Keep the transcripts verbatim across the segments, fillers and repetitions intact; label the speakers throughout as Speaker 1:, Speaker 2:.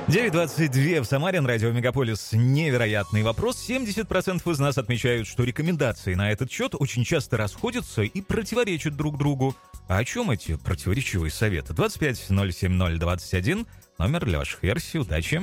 Speaker 1: девять двадцать два в Самаре, на радио Мегаполис. Невероятный вопрос. семьдесят процентов из нас отмечают, что рекомендации на этот счет очень часто расходятся и противоречат друг другу. А о чем эти противоречивые советы? двадцать пять ноль семь ноль двадцать один. Номер для ваших версий. Удачи.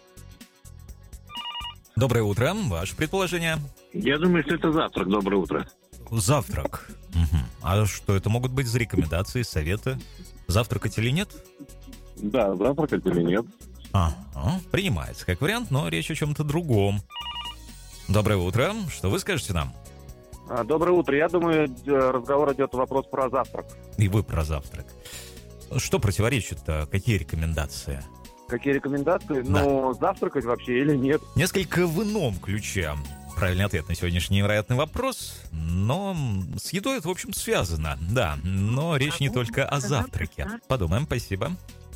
Speaker 1: Доброе утро. Ваше предположение?
Speaker 2: Я думаю, что это завтрак. Доброе утро.
Speaker 1: Завтрак. Угу. А что это могут быть за рекомендации, советы? Завтракать или нет?
Speaker 2: Да, завтракать или нет.
Speaker 1: А, а, принимается как вариант, но речь о чем-то другом. Доброе утро. Что вы скажете нам?
Speaker 3: А, доброе утро. Я думаю, разговор идет вопрос про завтрак.
Speaker 1: И вы про завтрак. Что противоречит-то? Какие рекомендации?
Speaker 3: Какие рекомендации?
Speaker 1: Да.
Speaker 3: Ну, завтракать вообще или нет?
Speaker 1: Несколько в ином ключе. Правильный ответ на сегодняшний невероятный вопрос. Но с едой это, в общем, связано. Да, но речь не только о завтраке. Подумаем, спасибо.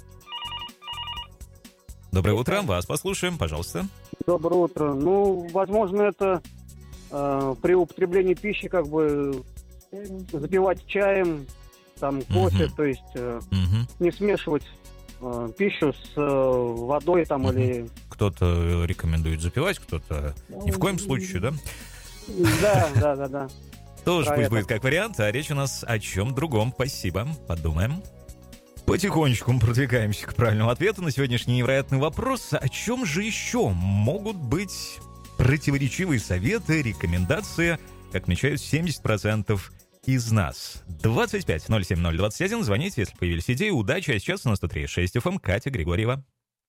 Speaker 1: Доброе утро, вас послушаем, пожалуйста.
Speaker 3: Доброе утро. Ну, возможно, это э, при употреблении пищи как бы запивать чаем, там, кофе,
Speaker 1: Мгм.
Speaker 3: то есть э,
Speaker 1: Мгм.
Speaker 3: не смешивать э, пищу с э, водой там
Speaker 1: Мгм.
Speaker 3: или...
Speaker 1: Кто-то рекомендует запивать, кто-то ни в коем случае, да?
Speaker 3: Да, да, да, да.
Speaker 1: Тоже
Speaker 3: Про
Speaker 1: пусть
Speaker 3: это.
Speaker 1: будет как вариант, а речь у нас о чем другом. Спасибо, подумаем. Потихонечку мы продвигаемся к правильному ответу на сегодняшний невероятный вопрос. О чем же еще могут быть противоречивые советы, рекомендации, как отмечают семьдесят процентов из нас? двадцать пять ноль семь ноль двадцать один. Звоните, если появились идеи. Удачи. А сейчас у нас сто три и шесть эф эм. Катя Григорьева.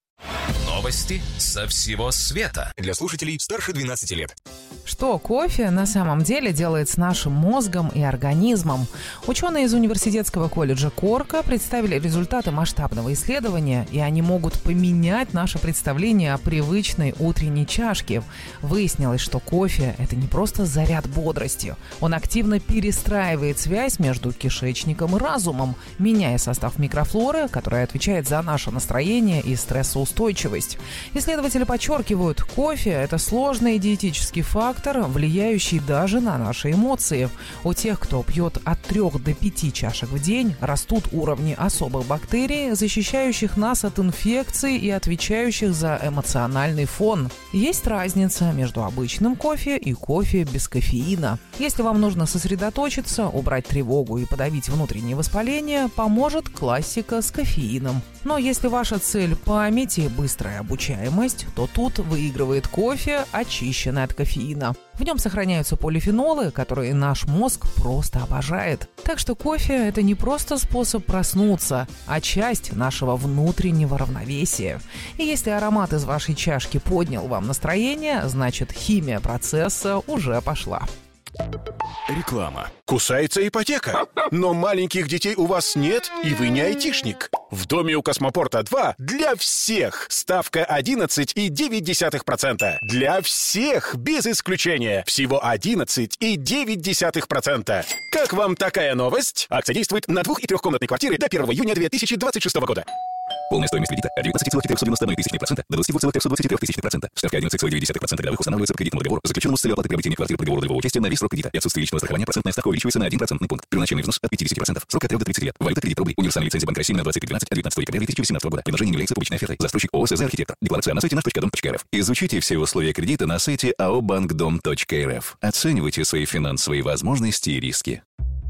Speaker 4: Новости со всего света для слушателей старше двенадцати лет.
Speaker 5: Что кофе на самом деле делает с нашим мозгом и организмом? Ученые из университетского колледжа Корка представили результаты масштабного исследования, и они могут поменять наше представление о привычной утренней чашке. Выяснилось, что кофе – это не просто заряд бодрости. Он активно перестраивает связь между кишечником и разумом, меняя состав микрофлоры, которая отвечает за наше настроение и стрессоустойчивость. Исследователи подчеркивают, кофе – это сложный диетический фактор, влияющий даже на наши эмоции. У тех, кто пьет от трех до пяти чашек в день, растут уровни особых бактерий, защищающих нас от инфекций и отвечающих за эмоциональный фон. Есть разница между обычным кофе и кофе без кофеина. Если вам нужно сосредоточиться, убрать тревогу и подавить внутреннее воспаление, поможет классика с кофеином. Но если ваша цель – память и быстрая обучаемость, то тут выигрывает кофе, очищенный от кофеина. В нем сохраняются полифенолы, которые наш мозг просто обожает. Так что кофе – это не просто способ проснуться, а часть нашего внутреннего равновесия. И если аромат из вашей чашки поднял вам настроение, значит химия процесса уже пошла.
Speaker 6: Реклама. Кусается ипотека. Но маленьких детей у вас нет, и вы не айтишник. В доме у Космопорта два для всех. Ставка одиннадцать и девять десятых процента. Для всех, без исключения. Всего одиннадцать и девять десятых процента. Как вам такая новость? Акция действует на двух- и трехкомнатной квартиры до первого июня две тысячи двадцать шестого года.
Speaker 7: Полная стоимость кредита от девятнадцати целых четырехсот девяносто одной тысячной процента до двадцати двух целых трехсот двадцати трёх тысячных процента. Ставка одиннадцать целых девять десятых процента годовых устанавливается по кредитному договору, заключенному с целью оплаты приобретения квартиры по договору долевого участия на весь срок кредита. И отсутствие личного страхования процентная ставка увеличивается на один процентный пункт. Первоначальный взнос от пятидесяти процентов. Срок от трёх до тридцати лет. Валюта кредит рубли. Универсальная лицензия Банка России на двадцать три двенадцать от девятнадцатого декабря две тысячи восемнадцатого года. Предложение не является публичной офертой. Застройщик ООО «СЗ Архитектор». Декларация на сайте наш точка дом точка эр эф. Изучите все условия кредита на сайте а о банк дом точка эр эф. Оценивайте свои финансовые возможности и риски.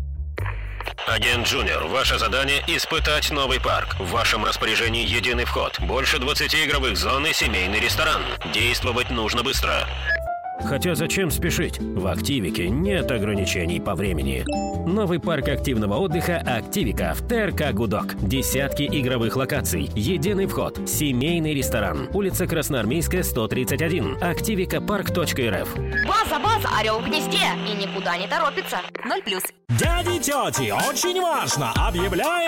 Speaker 8: Агент Джуниор, ваше задание – испытать новый парк. В вашем распоряжении единый вход. Больше двадцати игровых зон и семейный ресторан. Действовать нужно быстро.
Speaker 9: Хотя зачем спешить? В Активике нет ограничений по времени. Новый парк активного отдыха «Активика» в ТРК «Гудок». Десятки игровых локаций, единый вход, семейный ресторан. Улица Красноармейская, сто тридцать один. активика парк точка эр эф.
Speaker 10: База, база, орел в гнезде и никуда не торопится. Ноль плюс.
Speaker 11: Дяди, тети, очень важно! Объявляем